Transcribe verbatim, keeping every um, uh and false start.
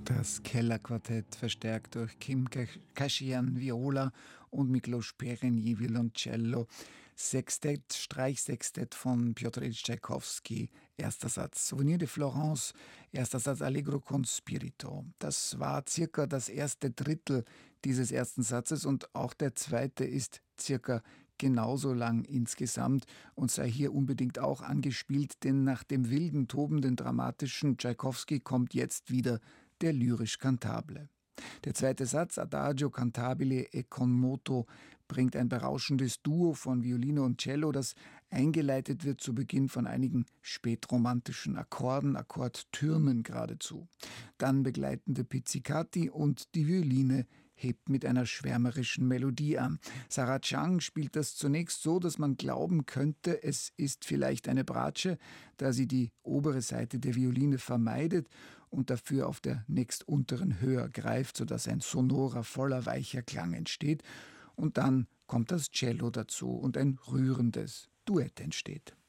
Das Kellerquartett, verstärkt durch Kim Kaschian Viola und Miklos Perenier Violoncello. Sextett, Streichsextett von Pjotr Iljitsch Tschaikowski, erster Satz. Souvenir de Florence, erster Satz Allegro con spirito. Das war circa das erste Drittel dieses ersten Satzes und auch der zweite ist circa genauso lang insgesamt und sei hier unbedingt auch angespielt, denn nach dem wilden, tobenden, dramatischen Tschaikowski kommt jetzt wieder der lyrisch-kantable. Der zweite Satz, Adagio cantabile e con moto, bringt ein berauschendes Duo von Violine und Cello, das eingeleitet wird zu Beginn von einigen spätromantischen Akkorden, Akkordtürmen geradezu. Dann begleitende Pizzicati und die Violine hebt mit einer schwärmerischen Melodie an. Sarah Chang spielt das zunächst so, dass man glauben könnte, es ist vielleicht eine Bratsche, da sie die obere Seite der Violine vermeidet und dafür auf der nächstunteren höher greift, sodass ein sonorer, voller, weicher Klang entsteht. Und dann kommt das Cello dazu und ein rührendes Duett entsteht.